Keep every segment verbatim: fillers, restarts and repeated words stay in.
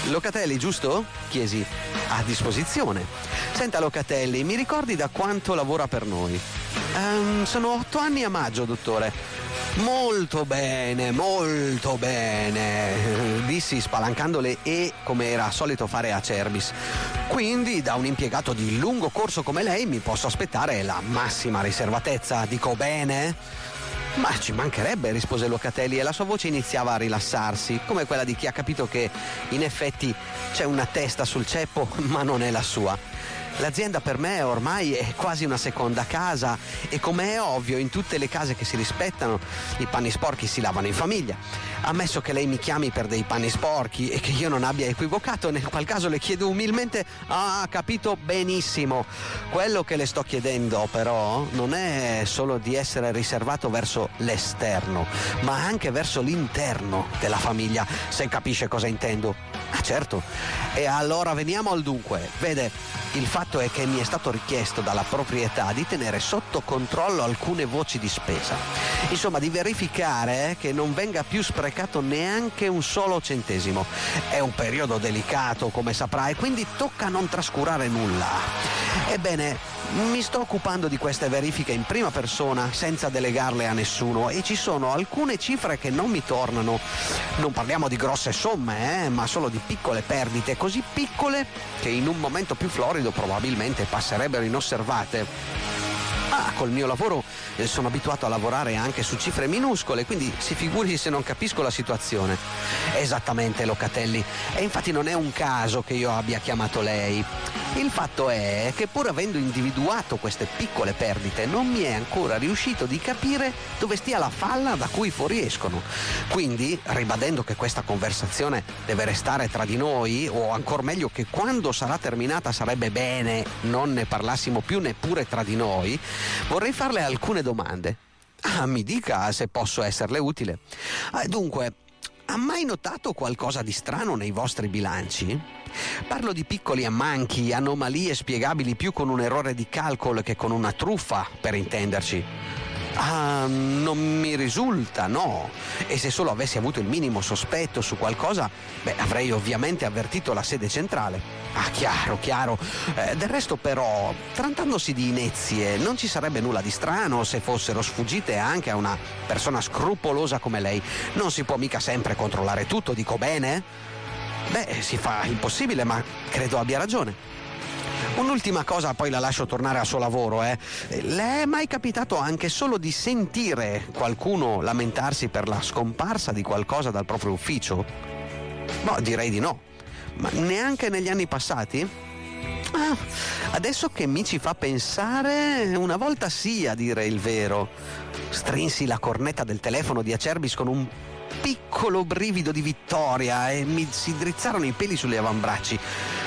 Locatelli, giusto? Chiesi. A disposizione. Senta Locatelli, mi ricordi da quanto lavora per noi? Um, sono otto anni a maggio, dottore. Molto bene, molto bene, dissi spalancando le E come era solito fare Acerbis. Quindi da un impiegato di lungo corso come lei mi posso aspettare la massima riservatezza, dico bene? Ma ci mancherebbe, rispose Locatelli, e la sua voce iniziava a rilassarsi, come quella di chi ha capito che in effetti c'è una testa sul ceppo, ma non è la sua. L'azienda per me ormai è quasi una seconda casa e, come è ovvio, in tutte le case che si rispettano i panni sporchi si lavano in famiglia. Ammesso che lei mi chiami per dei panni sporchi e che io non abbia equivocato, nel qual caso le chiedo umilmente: ah, capito benissimo. Quello che le sto chiedendo però non è solo di essere riservato verso l'esterno, ma anche verso l'interno della famiglia, se capisce cosa intendo. Ah, certo. E allora veniamo al dunque. Vede, il fatto è che mi è stato richiesto dalla proprietà di tenere sotto controllo alcune voci di spesa. Insomma, di verificare che non venga più sprecato neanche un solo centesimo. È un periodo delicato, come saprai, quindi tocca non trascurare nulla. Ebbene, mi sto occupando di queste verifiche in prima persona, senza delegarle a nessuno, e ci sono alcune cifre che non mi tornano. Non parliamo di grosse somme, eh, ma solo di piccole perdite, così piccole che in un momento più florido probabilmente passerebbero inosservate. Ah, col mio lavoro eh, sono abituato a lavorare anche su cifre minuscole, quindi si figuri se non capisco la situazione. Esattamente, Locatelli, e infatti non è un caso che io abbia chiamato lei. Il fatto è che, pur avendo individuato queste piccole perdite, non mi è ancora riuscito di capire dove stia la falla da cui fuoriescono. Quindi, ribadendo che questa conversazione deve restare tra di noi, o ancor meglio che quando sarà terminata sarebbe bene non ne parlassimo più neppure tra di noi, vorrei farle alcune domande. Ah, mi dica se posso esserle utile. Ah, dunque, ha mai notato qualcosa di strano nei vostri bilanci? Parlo di piccoli ammanchi, anomalie spiegabili più con un errore di calcolo che con una truffa, per intenderci. Ah, non mi risulta, no. E se solo avessi avuto il minimo sospetto su qualcosa, beh, avrei ovviamente avvertito la sede centrale. Ah, chiaro, chiaro. Eh, del resto però, trattandosi di inezie, non ci sarebbe nulla di strano se fossero sfuggite anche a una persona scrupolosa come lei. Non si può mica sempre controllare tutto, dico bene? Beh, si fa il possibile, ma credo abbia ragione. Un'ultima cosa, poi la lascio tornare al suo lavoro, eh. Le è mai capitato anche solo di sentire qualcuno lamentarsi per la scomparsa di qualcosa dal proprio ufficio? No, direi di no. Ma neanche negli anni passati? Ah, adesso che mi ci fa pensare, una volta sì, a dire il vero. Strinsi la cornetta del telefono di Acerbis con un piccolo brivido di vittoria e mi si drizzarono i peli sugli avambracci.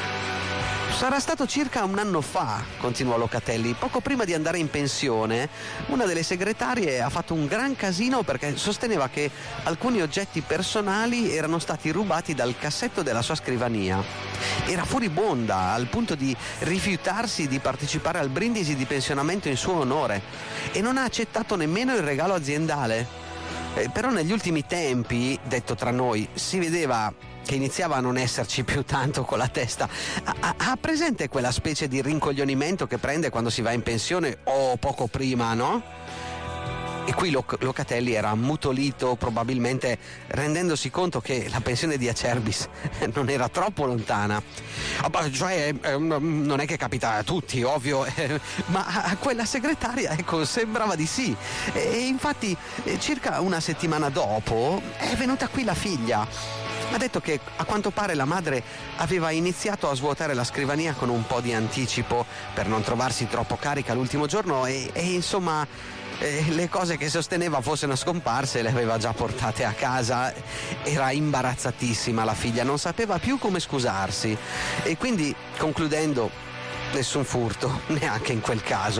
Sarà stato circa un anno fa, continuò Locatelli, poco prima di andare in pensione, una delle segretarie ha fatto un gran casino perché sosteneva che alcuni oggetti personali erano stati rubati dal cassetto della sua scrivania. Era furibonda al punto di rifiutarsi di partecipare al brindisi di pensionamento in suo onore e non ha accettato nemmeno il regalo aziendale. Eh, però negli ultimi tempi, detto tra noi, si vedeva che iniziava a non esserci più tanto con la testa. Ha, ha presente quella specie di rincoglionimento che prende quando si va in pensione o poco prima, no? E qui Loc- Locatelli era ammutolito, probabilmente rendendosi conto che la pensione di Acerbis non era troppo lontana. Ah, cioè, eh, non è che capita a tutti, ovvio, eh, ma a quella segretaria, ecco, sembrava di sì. E infatti, eh, circa una settimana dopo, è venuta qui la figlia. Ha detto che a quanto pare la madre aveva iniziato a svuotare la scrivania con un po' di anticipo per non trovarsi troppo carica l'ultimo giorno e, e insomma eh, le cose che sosteneva fossero scomparse le aveva già portate a casa. Era imbarazzatissima la figlia, non sapeva più come scusarsi e quindi, concludendo, nessun furto, neanche in quel caso.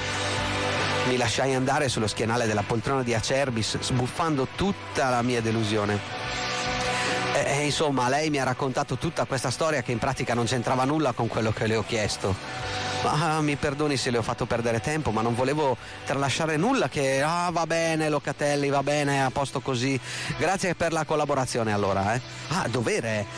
Mi lasciai andare sullo schienale della poltrona di Acerbis, sbuffando tutta la mia delusione. E insomma, lei mi ha raccontato tutta questa storia che in pratica non c'entrava nulla con quello che le ho chiesto. Ma mi perdoni se le ho fatto perdere tempo, ma non volevo tralasciare nulla che... Ah, va bene Locatelli, va bene, a posto così. Grazie per la collaborazione allora, eh. Ah, dovere,